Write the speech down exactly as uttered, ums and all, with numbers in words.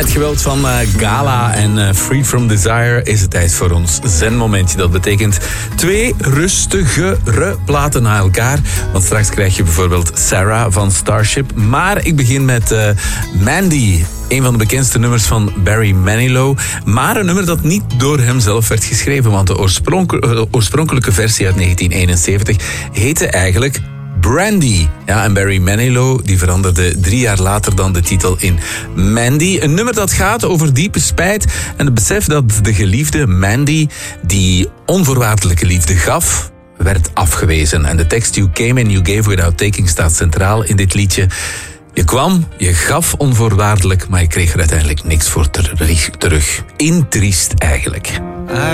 het geweld van uh, Gala en uh, Free From Desire is het tijd voor ons zenmomentje. Dat betekent twee rustigere platen na elkaar. Want straks krijg je bijvoorbeeld Sarah van Starship. Maar ik begin met uh, Mandy. Een van de bekendste nummers van Barry Manilow. Maar een nummer dat niet door hemzelf werd geschreven. Want de oorspronkelijke, oorspronkelijke versie uit negentien eenenzeventig heette eigenlijk Brandy. Ja, en Barry Manilow die veranderde drie jaar later dan de titel in Mandy. Een nummer dat gaat over diepe spijt en het besef dat de geliefde Mandy die onvoorwaardelijke liefde gaf, werd afgewezen. En de tekst You came and you gave without taking staat centraal in dit liedje. Je kwam, je gaf onvoorwaardelijk, maar je kreeg er uiteindelijk niks voor terug. Intriest eigenlijk.